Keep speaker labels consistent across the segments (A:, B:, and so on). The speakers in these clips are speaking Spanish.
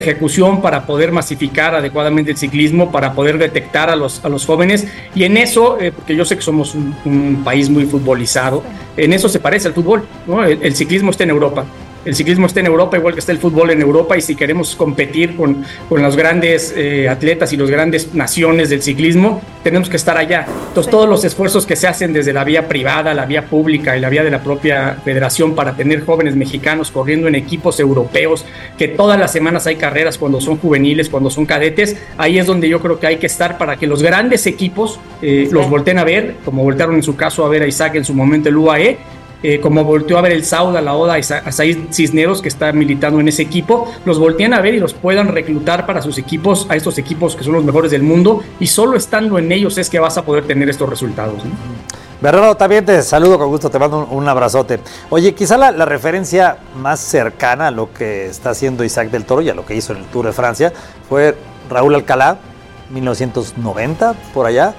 A: ejecución para poder masificar adecuadamente el ciclismo, para poder detectar a los jóvenes, y en eso, porque yo sé que somos un país muy futbolizado, en eso se parece al fútbol, ¿no? El ciclismo está en Europa. El ciclismo está en Europa, igual que está el fútbol en Europa, y si queremos competir con los grandes atletas y las grandes naciones del ciclismo, tenemos que estar allá. Entonces, todos los esfuerzos que se hacen desde la vía privada, la vía pública y la vía de la propia federación para tener jóvenes mexicanos corriendo en equipos europeos, que todas las semanas hay carreras cuando son juveniles, cuando son cadetes, ahí es donde yo creo que hay que estar para que los grandes equipos los volteen a ver, como voltearon en su caso a ver a Isaac en su momento el UAE, como volteó a ver el Sauda, la Oda, a Said Cisneros, que está militando en ese equipo, los voltean a ver y los puedan reclutar para sus equipos, a estos equipos que son los mejores del mundo, y solo estando en ellos es que vas a poder tener estos resultados, ¿no?
B: Bernardo, también te saludo con gusto, te mando un abrazote. Oye, quizá la referencia más cercana a lo que está haciendo Isaac del Toro y a lo que hizo en el Tour de Francia fue Raúl Alcalá, 1990, por allá.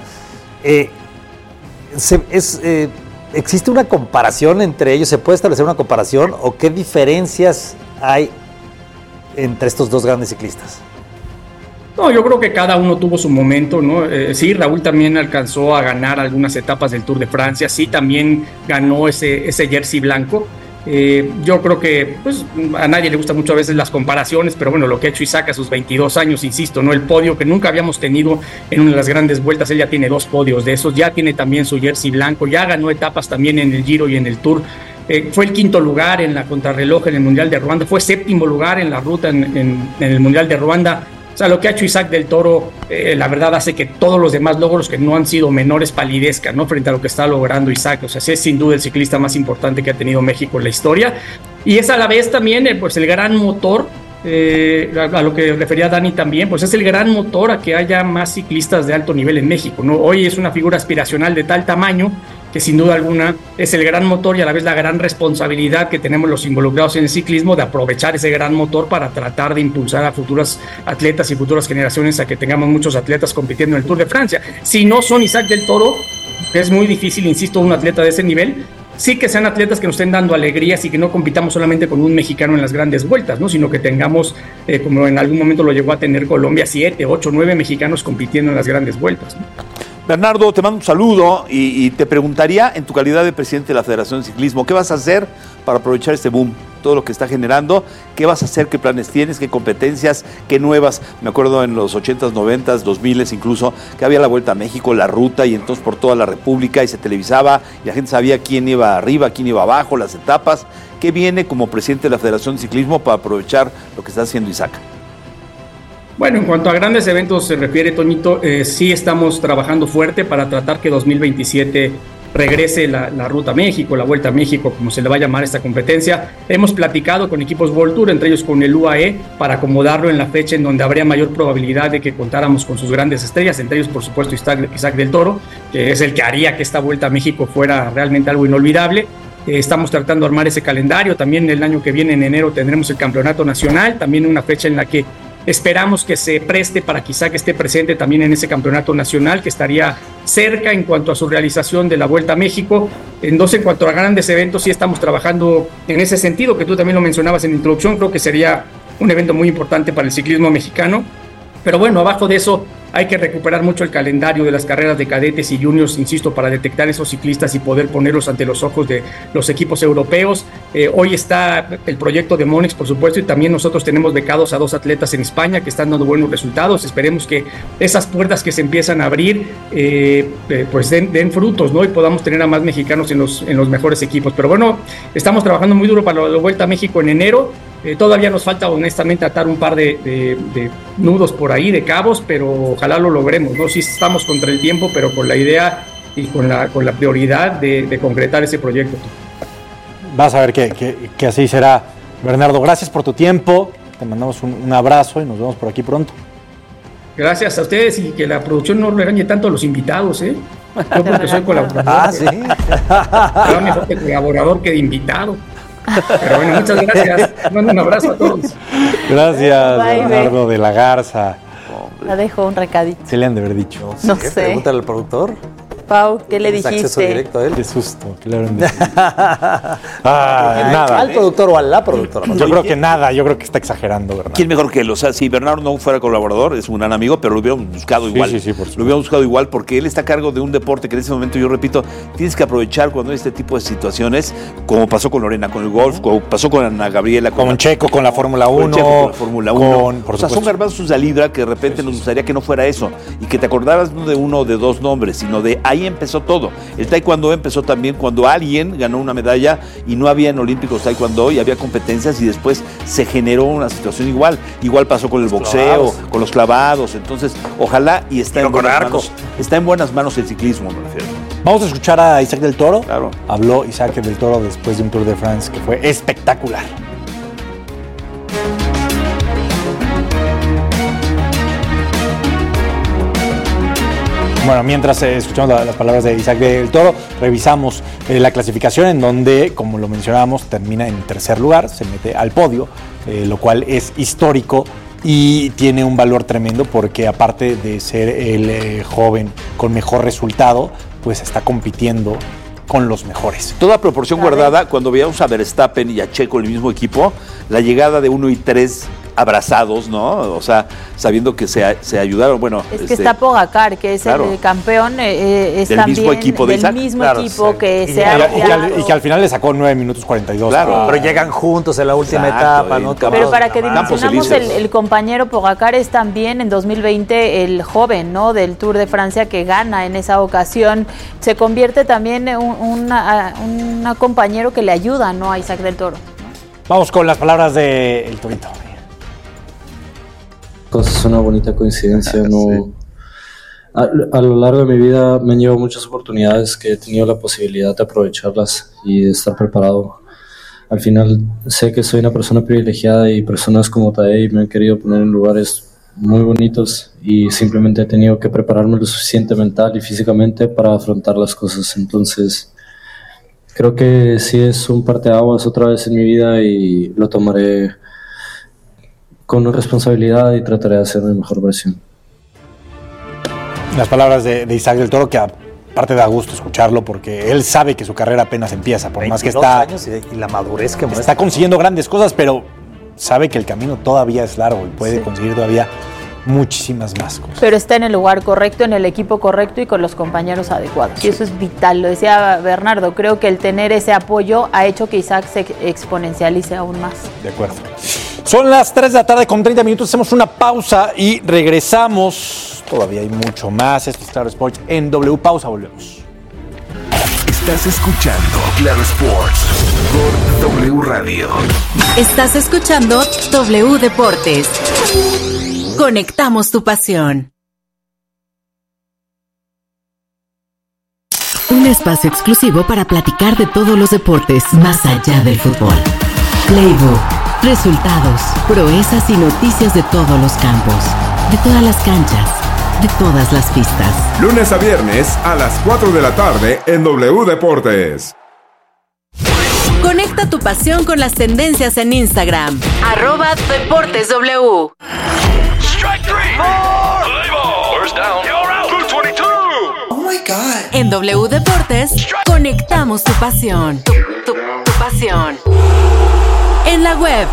B: ¿Existe una comparación entre ellos? ¿Se puede establecer una comparación? ¿O qué diferencias hay entre estos dos grandes ciclistas?
A: No, yo creo que cada uno tuvo su momento, ¿no? Sí, Raúl también alcanzó a ganar algunas etapas del Tour de Francia, sí, también ganó ese jersey blanco. Yo creo que pues, a nadie le gusta mucho a veces las comparaciones, pero bueno, lo que ha hecho Isaac a sus 22 años, insisto, ¿no? El podio que nunca habíamos tenido en una de las grandes vueltas, él ya tiene 2 podios de esos, ya tiene también su jersey blanco, ya ganó etapas también en el Giro y en el Tour. Fue el 5º lugar en la contrarreloj en el Mundial de Ruanda, fue 7º lugar en la ruta en el Mundial de Ruanda. O sea, lo que ha hecho Isaac del Toro, la verdad hace que todos los demás logros que no han sido menores palidezcan, ¿no? Frente a lo que está logrando Isaac. O sea, sí es sin duda el ciclista más importante que ha tenido México en la historia. Y es a la vez también, pues, el gran motor, a lo que refería Dani también, pues es el gran motor a que haya más ciclistas de alto nivel en México, ¿no? Hoy es una figura aspiracional de tal tamaño que sin duda alguna es el gran motor y a la vez la gran responsabilidad que tenemos los involucrados en el ciclismo de aprovechar ese gran motor para tratar de impulsar a futuros atletas y futuras generaciones a que tengamos muchos atletas compitiendo en el Tour de Francia. Si no son Isaac del Toro, es muy difícil, insisto, un atleta de ese nivel. Sí que sean atletas que nos estén dando alegrías y que no compitamos solamente con un mexicano en las grandes vueltas, ¿no? Sino que tengamos, como en algún momento lo llegó a tener Colombia, 7, 8, 9 mexicanos compitiendo en las grandes vueltas, ¿no?
C: Bernardo, te mando un saludo y te preguntaría, en tu calidad de presidente de la Federación de Ciclismo, ¿qué vas a hacer para aprovechar este boom, todo lo que está generando? ¿Qué vas a hacer? ¿Qué planes tienes? ¿Qué competencias? ¿Qué nuevas? Me acuerdo en los 80s, 90s, 2000s incluso, que había la Vuelta a México, la ruta, y entonces por toda la República, y se televisaba, y la gente sabía quién iba arriba, quién iba abajo, las etapas. ¿Qué viene como presidente de la Federación de Ciclismo para aprovechar lo que está haciendo Isaac?
A: Bueno, en cuanto a grandes eventos se refiere, Toñito, sí estamos trabajando fuerte para tratar que 2027 regrese la Ruta a México, la Vuelta a México, como se le va a llamar a esta competencia. Hemos platicado con equipos World Tour, entre ellos con el UAE, para acomodarlo en la fecha en donde habría mayor probabilidad de que contáramos con sus grandes estrellas, entre ellos, por supuesto, Isaac del Toro, que es el que haría que esta Vuelta a México fuera realmente algo inolvidable. Estamos tratando de armar ese calendario. También el año que viene, en enero, tendremos el Campeonato Nacional, también una fecha en la que esperamos que se preste para que Isaac esté presente también en ese campeonato nacional, que estaría cerca en cuanto a su realización de la Vuelta a México. Entonces, en cuanto a grandes eventos, sí estamos trabajando en ese sentido, que tú también lo mencionabas en la introducción. Creo que sería un evento muy importante para el ciclismo mexicano. Pero bueno, abajo de eso hay que recuperar mucho el calendario de las carreras de cadetes y juniors, insisto, para detectar esos ciclistas y poder ponerlos ante los ojos de los equipos europeos. Hoy está el proyecto de Monex, por supuesto, y también nosotros tenemos becados a 2 atletas en España que están dando buenos resultados. Esperemos que esas puertas que se empiezan a abrir pues den frutos, ¿no? Y podamos tener a más mexicanos en los mejores equipos. Pero bueno, estamos trabajando muy duro para la Vuelta a México en enero. Todavía nos falta honestamente atar un par de nudos por ahí, de cabos, pero ojalá lo logremos, ¿no? Sí estamos contra el tiempo, pero con la idea y con la prioridad de concretar ese proyecto.
B: Vas a ver que así será. Bernardo, gracias por tu tiempo, te mandamos un abrazo y nos vemos por aquí pronto.
A: Gracias a ustedes, y que la producción no regañe tanto a los invitados, ¿eh? Yo porque soy colaborador.
B: Ah, sí.
A: Pero mejor que colaborador que de invitado. Pero bueno, muchas gracias. Mando un abrazo a todos.
B: Gracias, Bernardo de la Garza.
D: La dejo un recadito.
B: Se le han de haber dicho.
D: No sé.
B: Pregúntale al productor.
D: Pau? ¿Qué le dijiste?
B: Acceso directo a él.
E: Qué susto, claro. Nada.
B: ¿Al productor o a la productora?
E: Yo creo que nada, yo creo que está exagerando, Bernardo.
C: ¿Quién mejor que él? O sea, si Bernardo no fuera colaborador, es un gran amigo, pero lo hubiéramos buscado igual.
E: Sí, por supuesto.
C: Lo hubiéramos buscado igual porque él está a cargo de un deporte que en ese momento, yo repito, tienes que aprovechar cuando hay este tipo de situaciones, como pasó con Lorena, con el golf, como pasó con Ana Gabriela.
E: Con Checo, con la Fórmula 1.
C: Con Checo, con la Fórmula 1. O sea, son garbanzos de libra que de repente nos gustaría que no fuera eso y que te acordaras no de uno o de dos nombres, sino de ahí empezó todo. El taekwondo empezó también cuando alguien ganó una medalla y no había en Olímpicos taekwondo y había competencias y después se generó una situación igual. Igual pasó con el boxeo, con los clavados. Entonces, ojalá y está en buenas manos. Está en buenas manos el ciclismo, me refiero.
E: Vamos a escuchar a Isaac del Toro.
C: Claro.
E: Habló Isaac del Toro después de un Tour de France que fue espectacular. Bueno, mientras escuchamos las palabras de Isaac del Toro, revisamos la clasificación en donde, como lo mencionábamos, termina en tercer lugar, se mete al podio, lo cual es histórico y tiene un valor tremendo porque aparte de ser el joven con mejor resultado, pues está compitiendo con los mejores.
C: Toda proporción guardada, cuando veíamos a Verstappen y a Checo en el mismo equipo, la llegada de 1 y 3 abrazados, ¿no? O sea, sabiendo que se ayudaron. Bueno,
D: es que está Pogacar, que es el campeón, es
C: del
D: también
C: mismo equipo de
D: del mismo equipo que se ha
E: y que al final le sacó 9 minutos 42.
C: Claro.
B: Pero llegan juntos en la última etapa, ¿no?
D: Pero para que dimensionamos, el compañero Pogacar es también en 2020 el joven, ¿no? Del Tour de Francia que gana en esa ocasión. Se convierte también en un compañero que le ayuda, ¿no? A Isaac del Toro.
E: Vamos con las palabras de El Torito.
F: Pues es una bonita coincidencia, ¿no? Sí. A lo largo de mi vida me han llevado muchas oportunidades que he tenido la posibilidad de aprovecharlas y de estar preparado. Al final sé que soy una persona privilegiada y personas como Tadej me han querido poner en lugares muy bonitos y simplemente he tenido que prepararme lo suficiente mental y físicamente para afrontar las cosas. Entonces creo que sí es un parteaguas otra vez en mi vida y lo tomaré con responsabilidad y trataré de hacer mi mejor versión.
E: Las palabras de Isaac del Toro, que aparte da gusto escucharlo porque él sabe que su carrera apenas empieza, por más que está
B: años y la madurez que
E: está consiguiendo grandes cosas, pero sabe que el camino todavía es largo y puede conseguir todavía muchísimas más cosas.
D: Pero está en el lugar correcto, en el equipo correcto y con los compañeros adecuados. Y eso es vital, lo decía Bernardo, creo que el tener ese apoyo ha hecho que Isaac se exponencialice aún más.
E: De acuerdo. Son las 3 de la tarde con 30 minutos, hacemos una pausa y regresamos. Todavía hay mucho más. Esto es Claro Sports en W. Pausa, volvemos.
G: Estás escuchando Claro Sports por W Radio.
H: Estás escuchando W Deportes. Conectamos tu pasión. Un espacio exclusivo para platicar de todos los deportes más allá del fútbol. Playbook. Resultados, proezas y noticias de todos los campos, de todas las canchas, de todas las pistas.
I: Lunes a viernes a las 4 de la tarde en W Deportes.
H: Conecta tu pasión con las tendencias en Instagram. @DeportesW.
G: Strike three. First down. You're out. 222.
J: Oh my God.
H: En W Deportes, conectamos tu pasión. Tu pasión. En la web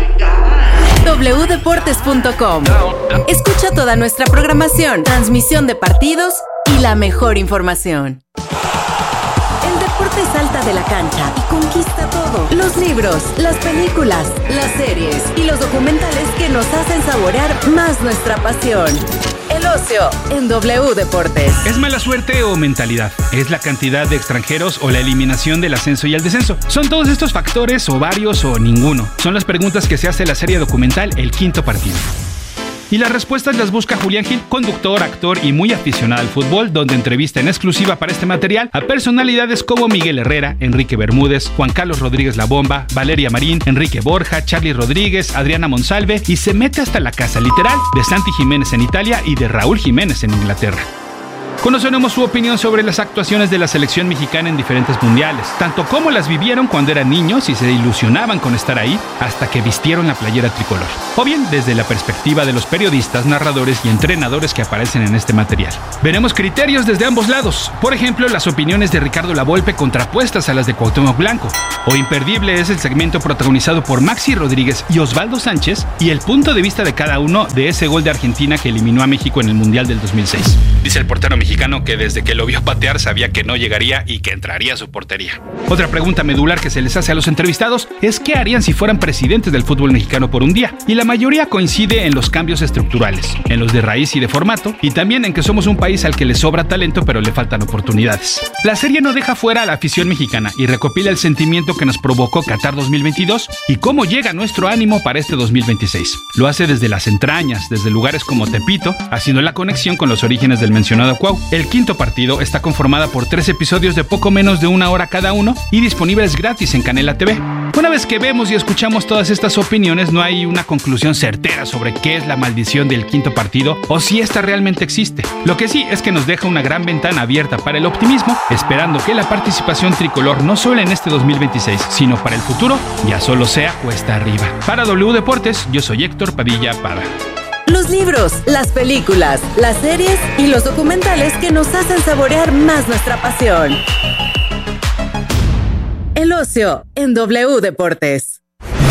H: wdeportes.com. Escucha toda nuestra programación, transmisión de partidos y la mejor información. El deporte salta de la cancha y conquista todo. Los libros, las películas, las series y los documentales que nos hacen saborear más nuestra pasión. El ocio en W Deportes.
K: ¿Es mala suerte o mentalidad? ¿Es la cantidad de extranjeros o la eliminación del ascenso y el descenso? ¿Son todos estos factores o varios o ninguno? Son las preguntas que se hace la serie documental El Quinto Partido. Y las respuestas las busca Julián Gil, conductor, actor y muy aficionado al fútbol, donde entrevista en exclusiva para este material a personalidades como Miguel Herrera, Enrique Bermúdez, Juan Carlos Rodríguez La Bomba, Valeria Marín, Enrique Borja, Charly Rodríguez, Adriana Monsalve y se mete hasta la casa literal de Santi Jiménez en Italia y de Raúl Jiménez en Inglaterra. Conoceremos su opinión sobre las actuaciones de la selección mexicana en diferentes mundiales, tanto como las vivieron cuando eran niños y se ilusionaban con estar ahí hasta que vistieron la playera tricolor, o bien desde la perspectiva de los periodistas, narradores y entrenadores que aparecen en este material. Veremos criterios desde ambos lados, por ejemplo, las opiniones de Ricardo Lavolpe contrapuestas a las de Cuauhtémoc Blanco, o imperdible es el segmento protagonizado por Maxi Rodríguez y Osvaldo Sánchez y el punto de vista de cada uno de ese gol de Argentina que eliminó a México en el Mundial del 2006. Dice el portero mexicano que desde que lo vio patear sabía que no llegaría y que entraría a su portería. Otra pregunta medular que se les hace a los entrevistados es qué harían si fueran presidentes del fútbol mexicano por un día, y la mayoría coincide en los cambios estructurales, en los de raíz y de formato, y también en que somos un país al que le sobra talento pero le faltan oportunidades. La serie no deja fuera a la afición mexicana y recopila el sentimiento que nos provocó Qatar 2022 y cómo llega nuestro ánimo para este 2026. Lo hace desde las entrañas, desde lugares como Tepito, haciendo la conexión con los orígenes del mencionado Cuau. El quinto partido está conformada por 3 episodios de poco menos de 1 hora cada uno y disponibles gratis en Canela TV. Una vez que vemos y escuchamos todas estas opiniones, no hay una conclusión certera sobre qué es la maldición del quinto partido o si esta realmente existe. Lo que sí es que nos deja una gran ventana abierta para el optimismo, esperando que la participación tricolor no solo en este 2026, sino para el futuro, ya solo sea cuesta arriba. Para W Deportes, yo soy Héctor Padilla Pada.
H: Los libros, las películas, las series y los documentales que nos hacen saborear más nuestra pasión. El ocio en W Deportes.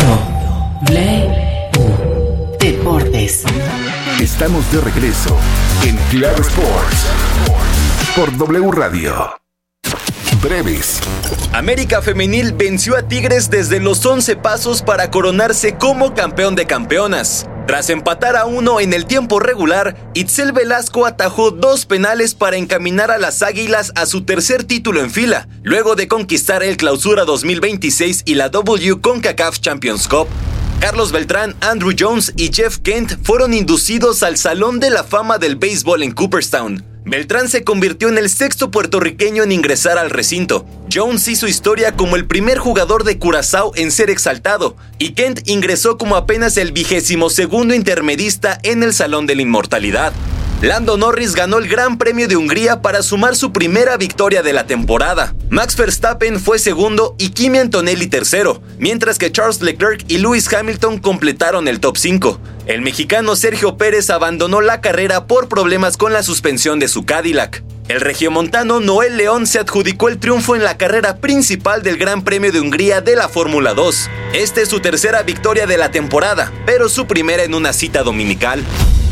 G: W Deportes. Estamos de regreso en Claro Sports por W Radio. Breves.
J: América Femenil venció a Tigres desde los 11 pasos para coronarse como campeón de campeonas. Tras empatar a 1 en el tiempo regular, Itzel Velasco atajó 2 penales para encaminar a las Águilas a su tercer título en fila, luego de conquistar el Clausura 2026 y la CONCACAF Champions Cup. Carlos Beltrán, Andrew Jones y Jeff Kent fueron inducidos al Salón de la Fama del Béisbol en Cooperstown. Beltrán se convirtió en el 6º puertorriqueño en ingresar al recinto. Jones hizo historia como el primer jugador de Curazao en ser exaltado, y Kent ingresó como apenas el 22º intermedista en el Salón de la Inmortalidad. Lando Norris ganó el Gran Premio de Hungría para sumar su primera victoria de la temporada. Max Verstappen fue segundo y Kimi Antonelli tercero, mientras que Charles Leclerc y Lewis Hamilton completaron el top 5. El mexicano Sergio Pérez abandonó la carrera por problemas con la suspensión de su Cadillac. El regiomontano Noel León se adjudicó el triunfo en la carrera principal del Gran Premio de Hungría de la Fórmula 2. Esta es su tercera victoria de la temporada, pero su primera en una cita dominical.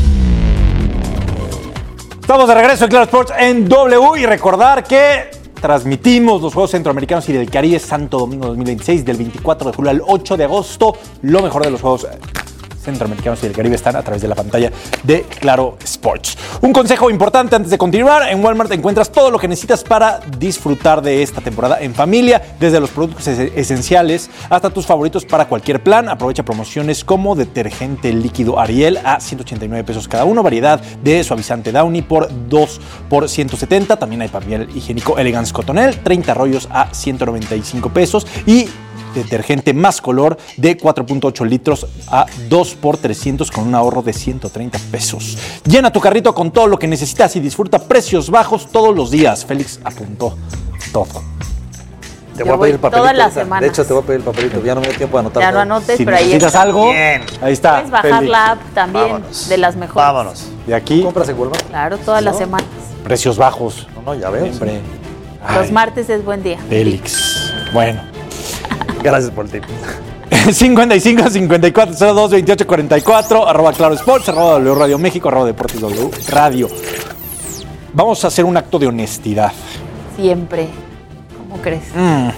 E: Estamos de regreso en Claro Sports en W y recordar que transmitimos los Juegos Centroamericanos y del Caribe Santo Domingo 2026 del 24 de julio al 8 de agosto. Lo mejor de los Juegos Centroamericanos y del Caribe están a través de la pantalla de Claro Sports. Un consejo importante antes de continuar: en Walmart encuentras todo lo que necesitas para disfrutar de esta temporada en familia, desde los productos esenciales hasta tus favoritos para cualquier plan. Aprovecha promociones como detergente líquido Ariel a 189 pesos cada uno, variedad de suavizante Downy por 2 por 170. También hay papel higiénico Elegance Cotonel, 30 rollos a 195 pesos y detergente Más Color de 4.8 litros a 2 por 300 con un ahorro de 130 pesos. Llena tu carrito con todo lo que necesitas y disfruta precios bajos todos los días. Félix apuntó todo.
B: Te voy a pedir el papelito.
D: Todas las semanas.
B: De hecho, te voy a pedir el papelito. Ya no me dio tiempo de anotar.
D: Ya no anotes,
E: si
D: pero ahí
E: necesitas
D: está.
E: algo,
B: bien.
E: Ahí está.
D: Puedes bajar
E: Félix.
D: la app también.
B: Vámonos.
D: De las mejores.
B: Vámonos.
E: De aquí,
B: ¿Compras en Walmart?
D: Claro, todas las semanas.
E: precios bajos.
B: No, ya veo.
E: Siempre.
D: Los
E: Ay,
D: martes es buen día.
E: Félix. Bueno.
B: Gracias por el tip.
E: 55 54 02 28 44 arroba Claro Sports, arroba W Radio México, arroba Deportes W Radio. Vamos a hacer un acto de honestidad.
D: Siempre. ¿Cómo crees? No,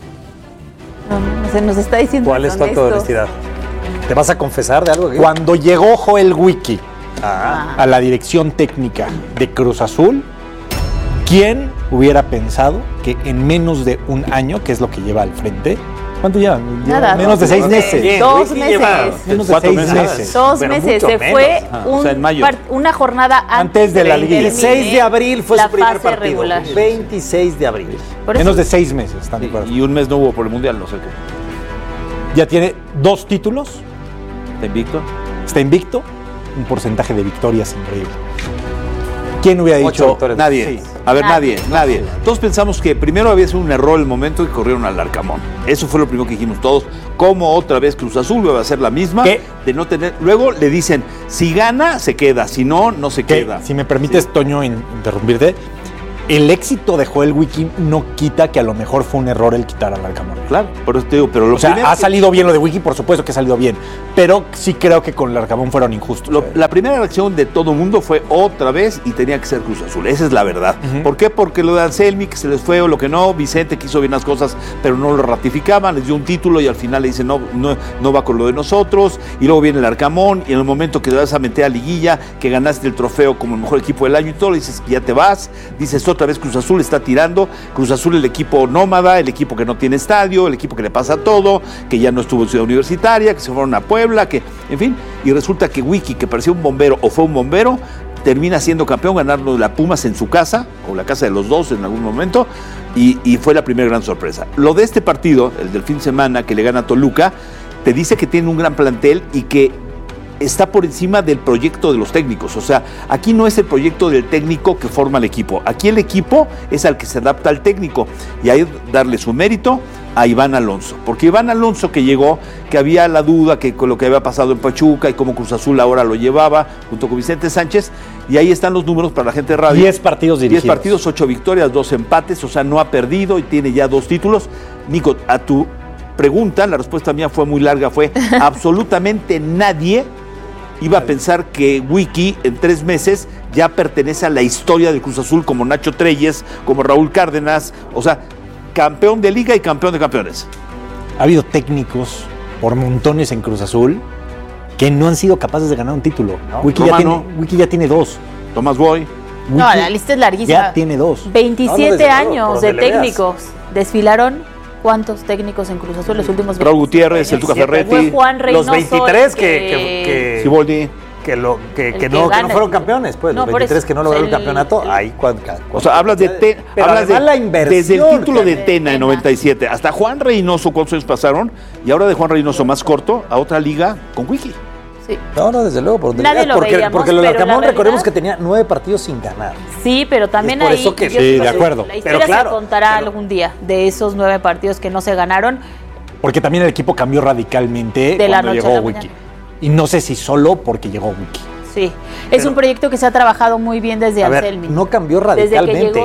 D: se nos está diciendo.
B: ¿Cuál es tu acto de honestidad? ¿Te vas a confesar de algo?
E: Cuando llegó Joel Wiki a la dirección técnica de Cruz Azul, ¿quién hubiera pensado que en menos de un año, que es lo que lleva al frente, ¿cuánto lleva?
D: Nada,
E: menos de 6 meses.
D: 2 meses.
E: Menos de 6 meses.
D: 2
B: Pero
D: meses.
B: mucho
D: Se
B: menos.
D: fue
C: O sea, en mayo.
D: una jornada
E: Antes de la liguilla.
B: El 6 de abril fue
D: la
B: su primer
D: fase
B: partido.
D: regular.
B: 26 de abril.
D: Por eso-
E: Menos de 6 meses, ¿están de acuerdo?
C: Y un mes no hubo por el Mundial, no sé qué.
E: Ya tiene 2 títulos,
C: ¿Está invicto?
E: está invicto, un porcentaje de victorias increíble. ¿Quién hubiera dicho?
C: Nadie.
E: Sí.
C: A ver, nadie. Todos pensamos que primero había sido un error en el momento y corrieron al Larcamón. Eso fue lo primero que dijimos todos. ¿Cómo otra vez Cruz Azul va a ser la misma?
E: ¿Qué?
C: De no tener. Luego le dicen, si gana, se queda. Si no, no se queda.
E: Si me permites, Toño, interrumpirte. El éxito de Joel Wiki no quita que a lo mejor fue un error el quitar al Larcamón.
C: Claro, por eso te digo, pero
E: o sea, ha salido bien lo de Wiki, por supuesto que ha salido bien, pero sí creo que con el Larcamón fueron injustos.
C: La primera reacción de todo el mundo fue otra vez y tenía que ser Cruz Azul, esa es la verdad. ¿Por qué? Porque lo de Anselmi, que se les fue o lo que no, Vicente quiso bien las cosas, pero no lo ratificaban, les dio un título y al final le dicen no va con lo de nosotros, y luego viene el Larcamón y en el momento que te vas a meter a liguilla, que ganaste el trofeo como el mejor equipo del año y todo, le dices que ya te vas, dices otra vez Cruz Azul está tirando, Cruz Azul el equipo nómada, el equipo que no tiene estadio, el equipo que le pasa todo, que ya no estuvo en Ciudad Universitaria, que se fueron a Puebla, que, en fin, y resulta que Wiki, que parecía un bombero o fue un bombero, termina siendo campeón, ganando la Pumas en su casa, o la casa de los dos en algún momento, y fue la primera gran sorpresa. Lo de este partido, el del fin de semana, que le gana a Toluca, te dice que tiene un gran plantel y que está por encima del proyecto de los técnicos. O sea, aquí no es el proyecto del técnico que forma el equipo. Aquí el equipo es al que se adapta al técnico. Y ahí darle su mérito a Iván Alonso. Porque Iván Alonso que llegó, que había la duda que con lo que había pasado en Pachuca y cómo Cruz Azul ahora lo llevaba, junto con Vicente Sánchez, y ahí están los números para la gente de radio.
E: 10 partidos dirigidos.
C: 10 partidos, 8 victorias, 2 empates, o sea, no ha perdido y tiene ya 2 títulos. Nico, a tu pregunta, la respuesta mía fue muy larga, fue absolutamente nadie iba a pensar que Wiki en 3 meses ya pertenece a la historia del Cruz Azul, como Nacho Treyes, como Raúl Cárdenas, o sea, campeón de liga y campeón de campeones.
E: Ha habido técnicos por montones en Cruz Azul que no han sido capaces de ganar un título. ¿No? Wiki ya tiene 2.
C: Tomás Boy.
D: No, la lista es larguísima.
E: Ya tiene 2.
D: 27 años de técnicos. Desfilaron. ¿Cuántos técnicos en Cruz Azul los últimos 20
C: Raúl Gutiérrez, el Tuca Ferretti.
D: Fue Juan Reynoso,
B: los 23 que
C: Siboldi.
B: Que no fueron campeones, pues. No, los 23 que no lograron el campeonato, ahí
C: o sea, hablas de
B: la inversión.
C: Desde el título de Tena en 97 hasta Juan Reynoso, ¿cuántos años pasaron? Y ahora de Juan Reynoso más corto a otra liga con Wiki.
D: Sí.
B: No, desde luego, porque lo Larcamón recordemos que tenía 9 partidos sin ganar.
D: Sí, pero también
B: por
D: ahí
B: eso que,
E: sí, de acuerdo.
D: La historia se contará algún día de esos 9 partidos que no se ganaron.
E: Porque también el equipo cambió radicalmente cuando llegó Wiki. Y no sé si solo porque llegó Wiki.
D: Sí, es un proyecto que se ha trabajado muy bien desde Anselmi.
B: No cambió radicalmente.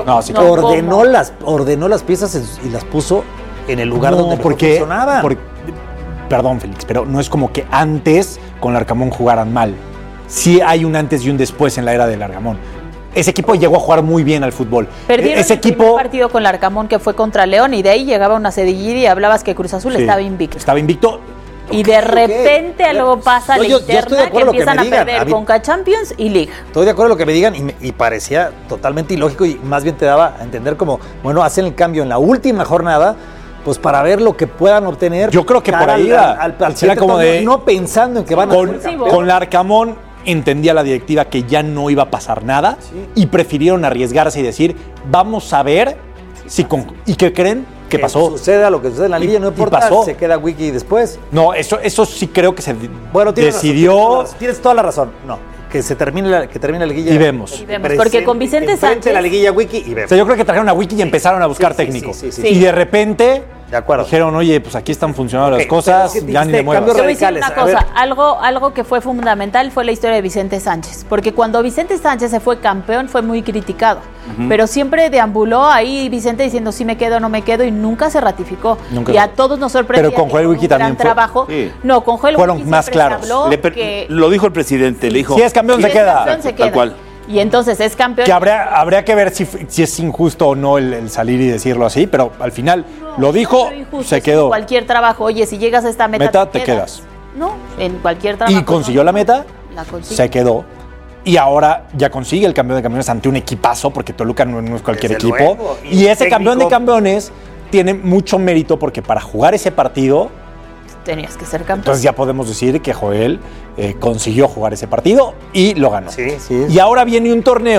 B: Ordenó las piezas y las puso en el lugar donde funcionaban.
E: Perdón, Félix, pero no es como que antes con Larcamón jugaran mal. Sí hay un antes y un después en la era de Larcamón. Ese equipo llegó a jugar muy bien al fútbol.
D: Perdieron el primer partido con Larcamón, que fue contra León, y de ahí llegaba una cedillita y hablabas que Cruz Azul estaba invicto.
E: Estaba invicto.
D: Y de repente luego pasa la interna que empiezan a perder Conca Champions y Liga.
B: Estoy de acuerdo con lo que me digan y parecía totalmente ilógico y más bien te daba a entender como, bueno, hacen el cambio en la última jornada, pues para ver lo que puedan obtener.
E: Yo creo que por ahí
B: al era como de, no pensando en que van a ser campeón.
E: Con Larcamón entendía la directiva que ya no iba a pasar nada y prefirieron arriesgarse y decir, vamos a ver si ¿y qué creen? ¿Qué pasó?
B: Suceda lo que sucede en la liga, no importa, se queda Wiki después.
E: No, eso sí creo que se
B: decidió. Tienes toda la razón. No, que termine la liguilla.
E: Y vemos.
D: Porque con Vicente Sánchez
B: la liguilla Wiki y vemos.
E: O sea, yo creo que trajeron a Wiki y empezaron a buscar técnico. Sí. Y de repente dijeron, oye, pues aquí están funcionando las cosas, ya ni le muevas.
D: Yo voy a decir una cosa, algo que fue fundamental fue la historia de Vicente Sánchez, porque cuando Vicente Sánchez se fue campeón fue muy criticado, pero siempre deambuló ahí Vicente diciendo si me quedo o no me quedo y nunca se ratificó. Y a todos nos sorprendió.
E: Pero con Joel Wiki también fue.
D: Trabajo. Sí. No, con Joel
E: fueron
D: Wiki
E: más claros.
C: Lo dijo el presidente, le dijo.
E: Si es campeón se queda.
C: Tal cual.
D: Y entonces es campeón.
E: Que habría que ver si es injusto o no el salir y decirlo así, pero al final lo dijo, se quedó.
D: En cualquier trabajo, oye, si llegas a esta meta
E: te quedas.
D: No, en cualquier trabajo.
E: Y consiguió la meta, se quedó. Y ahora ya consigue el campeón de campeones ante un equipazo, porque Toluca no es cualquier equipo. Y ese campeón de campeones tiene mucho mérito porque para jugar ese partido
D: tenías que ser campeón.
E: Entonces ya podemos decir que Joel consiguió jugar ese partido y lo ganó.
B: Sí.
E: Y ahora viene un torneo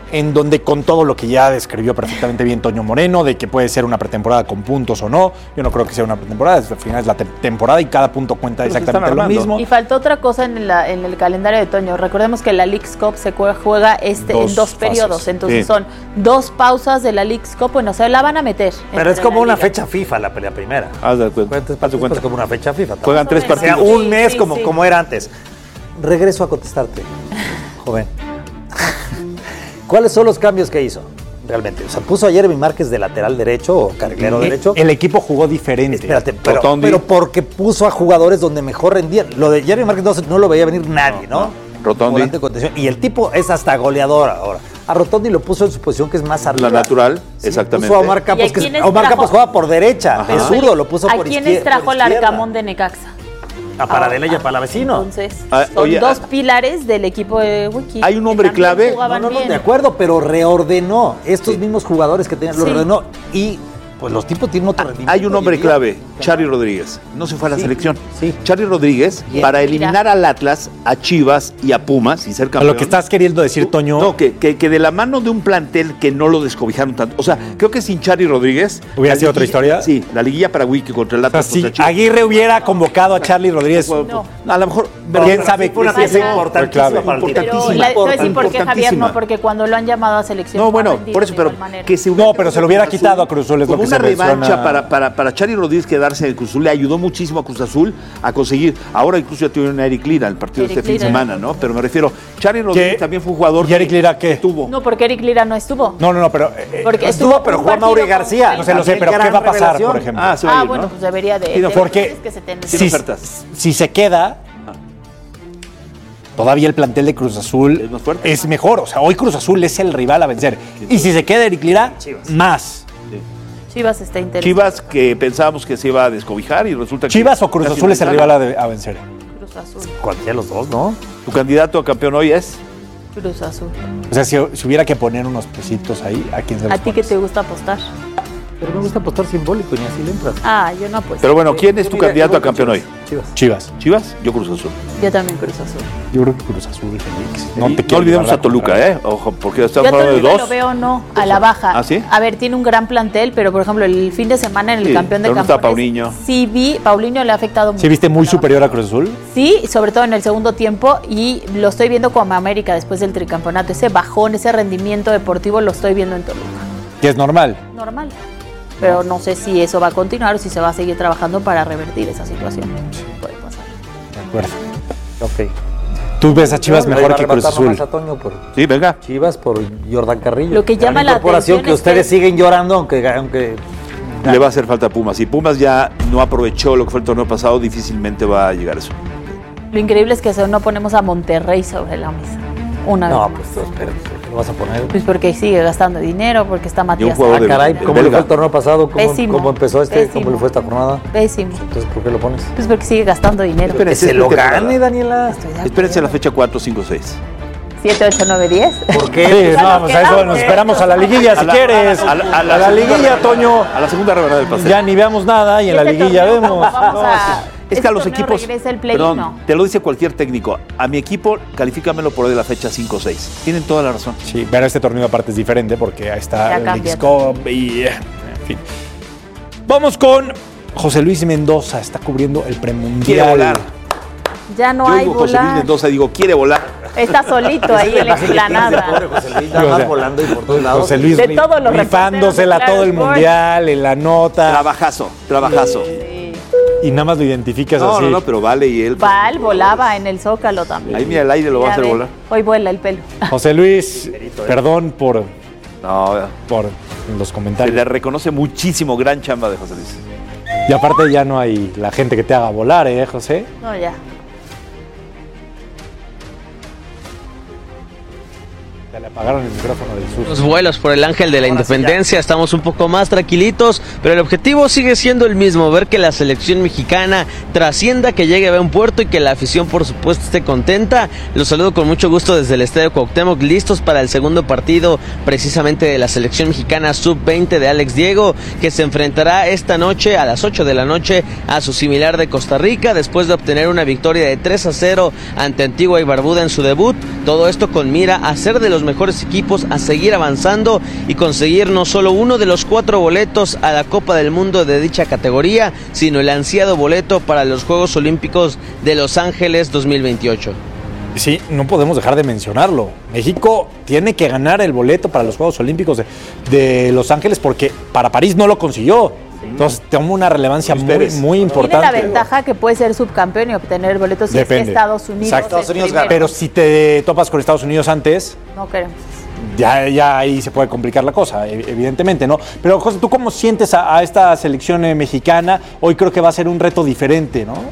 E: en donde con todo lo que ya describió perfectamente bien Toño Moreno, de que puede ser una pretemporada con puntos o no, yo no creo que sea una pretemporada, al final es la temporada y cada punto cuenta exactamente lo mismo.
D: Y faltó otra cosa en el calendario de Toño. Recordemos que la Leagues Cup se juega en dos periodos, entonces son 2 pausas de la Leagues Cup, bueno, se la van a meter.
B: Pero es como una fecha FIFA la primera.
C: Haz de cuenta.
B: Es como una fecha FIFA.
C: Juegan 3 partidos.
B: O sea, un mes como era antes. Regreso a contestarte, joven. ¿Cuáles son los cambios que hizo realmente? O sea, puso a Jeremy Márquez de lateral derecho o carrilero derecho.
E: El equipo jugó diferente.
B: Espérate, pero porque puso a jugadores donde mejor rendían. Lo de Jeremy Márquez no lo veía venir nadie, ¿no?
C: Rotondi.
B: Y el tipo es hasta goleador ahora. A Rotondi lo puso en su posición que es más arriba.
C: La natural, exactamente.
B: Puso a Omar Campos, Omar Campos juega por derecha. Es zurdo, lo puso por izquierda.
D: ¿A quiénes trajo el Arcamón de Necaxa?
B: A Paradela y a Palavecino.
D: Entonces, son 2 pilares del equipo de Wiki.
C: Hay un hombre clave.
B: No, de acuerdo, pero reordenó. Estos mismos jugadores que tenían, los reordenó y pues los tipos tienen otro rendimiento.
C: Hay un hombre clave, Charly Rodríguez. No se fue a la selección. Sí. Charly Rodríguez, para eliminar al Atlas, a Chivas y a Pumas y ser campeón.
E: Lo que estás queriendo decir, Toño.
C: No, que de la mano de un plantel que no lo descobijaron tanto. O sea, creo que sin Charly Rodríguez.
E: ¿Hubiera sido otra historia?
C: Sí, la liguilla para Wiki contra el Atlas.
E: O sea, si Aguirre hubiera convocado a Charly Rodríguez.
C: A lo mejor.
B: ¿Quién sabe? Fue una pieza importantísima para el
D: ¿Y por qué Javier no? Porque cuando lo han llamado a selección.
C: No, bueno, por eso, pero que se
E: no, pero se lo hubiera quitado a Cruz Azul. Es lo que
C: una revancha para Charly Rodríguez quedarse en Cruz Azul le ayudó muchísimo a Cruz Azul a conseguir. Ahora incluso ya tuvieron a Eric Lira el partido de este fin de semana, ¿no? Pero me refiero, Charly Rodríguez también fue un jugador.
E: ¿Y Eric Lira qué?
C: Estuvo.
D: No, porque Eric Lira no estuvo.
E: No, pero.
D: Porque
B: estuvo, pero jugó Mauri García.
E: No sé, lo sé, pero ¿qué va a pasar, por ejemplo?
D: Bueno, pues debería de.
E: Porque si se queda. Todavía el plantel de Cruz Azul es mejor. O sea, hoy Cruz Azul es el rival a vencer. Y si se queda Eric Lira, más.
D: Chivas está interesante.
C: Chivas, que pensábamos que se iba a descobijar y resulta que.
E: ¿Chivas o Cruz Azul es el rival a vencer?
D: Cruz Azul.
B: Cualquiera de los dos, ¿no?
C: ¿Tu candidato a campeón hoy es?
D: Cruz Azul.
E: O sea, si hubiera que poner unos pesitos ahí, ¿a quién se los
D: ¿A ti qué te gusta apostar?
B: Pero me gusta apostar simbólico, ni así le entras.
D: Yo no apuesto.
C: Pero bueno, ¿quién es tu candidato a campeón hoy?
E: Chivas.
C: ¿Chivas? Yo Cruz Azul.
D: Yo también Cruz Azul.
E: Yo creo que Cruz Azul, Félix.
C: No olvidemos a Toluca, Ojo, porque estamos hablando de 2.
D: Yo lo veo a la baja.
C: ¿Ah, sí?
D: A ver, tiene un gran plantel, pero por ejemplo, el fin de semana en el campeón de campeones.
C: Paulinho.
D: Sí Paulinho le ha afectado mucho.
E: ¿Sí viste muy superior a Cruz Azul?
D: Sí, sobre todo en el segundo tiempo, y lo estoy viendo como América después del tricampeonato. Ese bajón, ese rendimiento deportivo lo estoy viendo en Toluca.
E: ¿Que es normal?
D: Normal. Pero no sé si eso va a continuar o si se va a seguir trabajando para revertir esa situación. Sí. Puede pasar.
E: De acuerdo. Ok. ¿Tú ves a Chivas mejor que Cruz Azul?
C: Sí, venga.
B: Chivas por Jordan Carrillo.
D: Lo que llama la atención
B: que ustedes siguen llorando, aunque
C: le va a hacer falta a Pumas. Si Pumas ya no aprovechó lo que fue el torneo pasado, difícilmente va a llegar a eso.
D: Lo increíble es que no ponemos a Monterrey sobre la mesa.
B: No, pues espérate. ¿Lo vas a poner?
D: Pues porque sigue gastando dinero, porque está Matías.
B: Caray, ¿cómo le fue el torneo pasado? ¿Cómo empezó
D: Pésimo.
B: ¿Cómo le fue esta jornada?
D: Pésimo.
B: Entonces, ¿por qué lo pones?
D: Pues porque sigue gastando dinero.
B: Que se lo gane, Daniela.
C: Espérense la fecha 4, 5, 6.
D: 7, 8, 9, 10.
E: ¿Por qué? Sí, pues a eso nos esperamos a la liguilla, si quieres. A la liguilla, Toño.
C: A la segunda rebanada del pastel.
E: Ya ni veamos nada y en la liguilla vemos.
C: Es que a los equipos, perdón, te lo dice cualquier técnico, a mi equipo califícamelo por de la fecha 5 o 6. Tienen toda la razón.
E: Sí, pero este torneo aparte es diferente porque ahí está el Leagues Cup y en fin. Vamos con José Luis Mendoza, está cubriendo el premundial.
C: Quiere volar.
D: Ya no hay volar.
C: José Luis Mendoza, quiere volar.
D: Está solito ahí en la explanada.
B: José Luis nada más volando y por todos lados.
E: José Luis rifándosela todo el mundial, en la nota.
C: Trabajazo.
E: Y nada más lo identificas así.
C: No, pero vale y él.
D: Volaba en el Zócalo también.
C: Ahí mira, el aire lo va a hacer volar.
D: Hoy vuela el pelo.
E: José Luis, perdón por los comentarios.
C: Se le reconoce muchísimo, gran chamba de José Luis.
E: Y aparte ya no hay la gente que te haga volar, José?
D: No, ya.
E: Le apagaron el micrófono del sur.
L: Los vuelos por el Ángel de la Independencia, estamos un poco más tranquilitos, pero el objetivo sigue siendo el mismo, ver que la selección mexicana trascienda, que llegue a buen puerto y que la afición por supuesto esté contenta. Los saludo con mucho gusto desde el Estadio Cuauhtémoc, listos para el segundo partido precisamente de la selección mexicana sub-20 de Alex Diego, que se enfrentará esta noche a las 8 de la noche a su similar de Costa Rica, después de obtener una victoria de 3-0 ante Antigua y Barbuda en su debut. Todo esto con mira a ser de los los mejores equipos a seguir avanzando y conseguir no solo uno de los 4 boletos a la Copa del Mundo de dicha categoría, sino el ansiado boleto para los Juegos Olímpicos de Los Ángeles 2028.
E: Sí, no podemos dejar de mencionarlo. México tiene que ganar el boleto para los Juegos Olímpicos de Los Ángeles porque para París no lo consiguió. Entonces toma una relevancia muy importante.
D: Tiene la ventaja que puede ser subcampeón y obtener boletos si es que Estados Unidos.
E: Estados Unidos gana. Pero si te topas con Estados Unidos antes,
D: no queremos.
E: Ya ahí se puede complicar la cosa, evidentemente, ¿no? Pero José, ¿tú cómo sientes a esta selección mexicana? Hoy creo que va a ser un reto diferente, ¿no?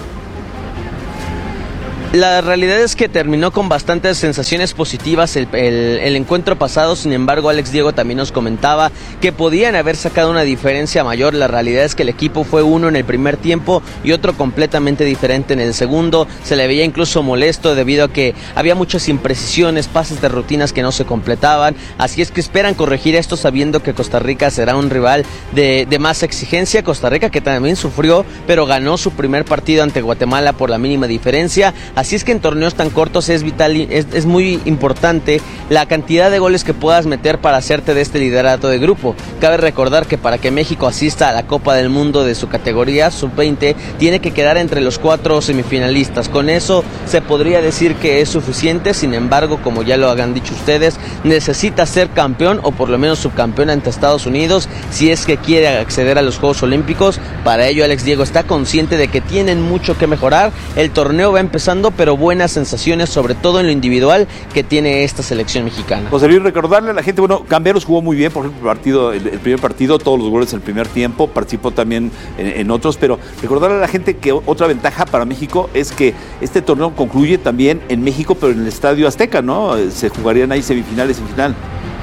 L: La realidad es que terminó con bastantes sensaciones positivas el encuentro pasado. Sin embargo, Alex Diego también nos comentaba que podían haber sacado una diferencia mayor. La realidad es que el equipo fue uno en el primer tiempo y otro completamente diferente en el segundo. Se le veía incluso molesto debido a que había muchas imprecisiones, pases de rutinas que no se completaban. Así es que esperan corregir esto sabiendo que Costa Rica será un rival de más exigencia. Costa Rica que también sufrió, pero ganó su primer partido ante Guatemala por la mínima diferencia. Así es que en torneos tan cortos es vital, es muy importante la cantidad de goles que puedas meter para hacerte de este liderato de grupo. Cabe recordar que para que México asista a la Copa del Mundo de su categoría sub-20 tiene que quedar entre los 4 semifinalistas. Con eso se podría decir que es suficiente. Sin embargo, como ya lo han dicho ustedes, necesita ser campeón o por lo menos subcampeón ante Estados Unidos si es que quiere acceder a los Juegos Olímpicos. Para ello Alex Diego está consciente de que tienen mucho que mejorar. El torneo va empezando, pero buenas sensaciones, sobre todo en lo individual, que tiene esta selección mexicana.
C: José Luis, recordarle a la gente, bueno, Camberos jugó muy bien, por ejemplo, el primer partido, todos los goles en el primer tiempo, participó también en otros, pero recordarle a la gente que otra ventaja para México es que este torneo concluye también en México, pero en el Estadio Azteca, ¿no? Se jugarían ahí semifinales y final.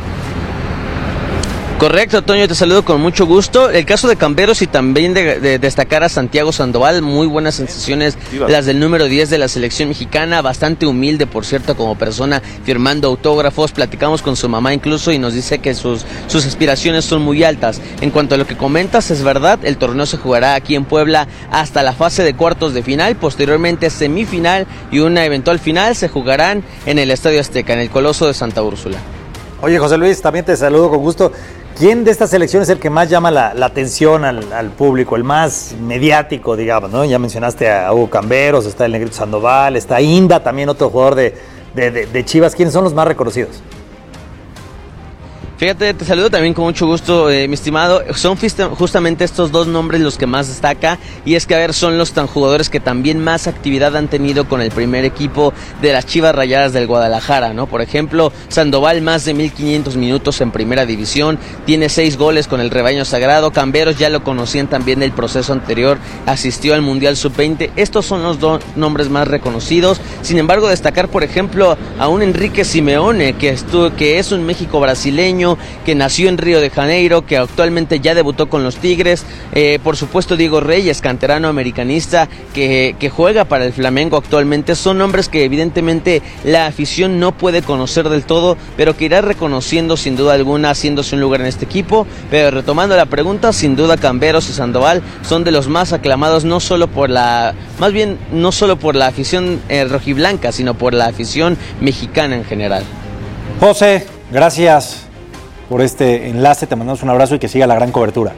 L: Correcto, Toño, te saludo con mucho gusto. El caso de Camberos y también de destacar a Santiago Sandoval, muy buenas sensaciones las del número 10 de la selección mexicana, bastante humilde, por cierto, como persona, firmando autógrafos. Platicamos con su mamá incluso y nos dice que sus aspiraciones son muy altas. En cuanto a lo que comentas, es verdad, el torneo se jugará aquí en Puebla hasta la fase de cuartos de final, posteriormente semifinal y una eventual final se jugarán en el Estadio Azteca, en el Coloso de Santa Úrsula.
B: Oye, José Luis, también te saludo con gusto. ¿Quién de estas selecciones es el que más llama la atención al público, el más mediático, digamos, ¿no? Ya mencionaste a Hugo Camberos, está el Negrito Sandoval, está Inda, también otro jugador de Chivas. ¿Quiénes son los más reconocidos?
L: Fíjate, te saludo también con mucho gusto, mi estimado. Son justamente estos dos nombres los que más destaca, y es que, a ver, son los tan jugadores que también más actividad han tenido con el primer equipo de las Chivas Rayadas del Guadalajara, ¿no? Por ejemplo, Sandoval, más de 1,500 minutos en primera división, tiene 6 goles con el rebaño sagrado. Camberos ya lo conocían también del proceso anterior, asistió al Mundial Sub-20. Estos son los dos nombres más reconocidos. Sin embargo, destacar, por ejemplo, a un Enrique Simeone, que es un México brasileño, que nació en Río de Janeiro, que actualmente ya debutó con los Tigres. Por supuesto, Diego Reyes, canterano americanista, que juega para el Flamengo actualmente. Son nombres que evidentemente la afición no puede conocer del todo, pero que irá reconociendo sin duda alguna, haciéndose un lugar en este equipo. Pero retomando la pregunta, sin duda Camberos y Sandoval son de los más aclamados, no solo por la afición rojiblanca, sino por la afición mexicana en general.
E: José, gracias por este enlace, te mandamos un abrazo y que siga la gran cobertura.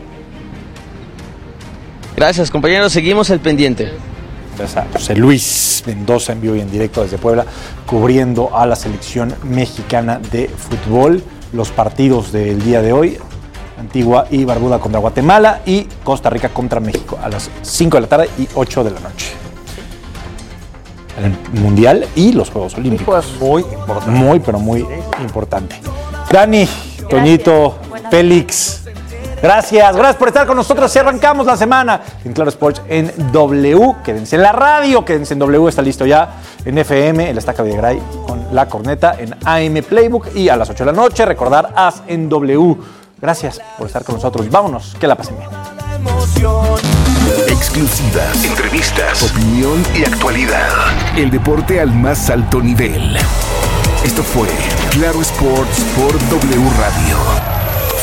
L: Gracias, compañeros, seguimos el pendiente.
E: Gracias a José Luis Mendoza en vivo y en directo desde Puebla, cubriendo a la selección mexicana de fútbol. Los partidos del día de hoy: Antigua y Barbuda contra Guatemala y Costa Rica contra México a las 5 de la tarde y 8 de la noche. El Mundial y los Juegos Olímpicos.
B: Muy importante.
E: Muy, pero muy importante. Dani, Toñito, Félix, gracias por estar con nosotros. Si arrancamos la semana en Claro Sports en W, quédense en la radio, quédense en W, está listo ya en FM, el Estaca Videgaray con La Corneta, en AM Playbook y a las 8 de la noche, recordar As en W. Gracias por estar con nosotros. Vámonos, que la pasen bien.
G: Exclusivas, entrevistas, opinión y actualidad. El deporte al más alto nivel. Esto fue Claro Sports por W Radio.